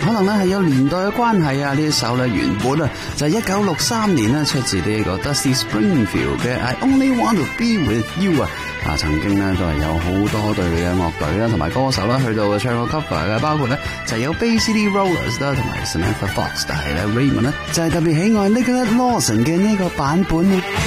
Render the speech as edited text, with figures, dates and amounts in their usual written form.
可能咧係有年代嘅關係啊，呢一首咧原本啊就係1963年咧出自呢一個 Dusty Springfield 嘅 I Only Want to Be With You 啊，曾經咧都係有好多隊嘅樂隊啦同埋歌手啦去到唱過 cover 嘅，包括咧就有 Bay City Rollers 啦同埋 Samantha Fox， 但係咧 Raymond 咧就係特別喜愛 Nicola Lawson 嘅呢個版本。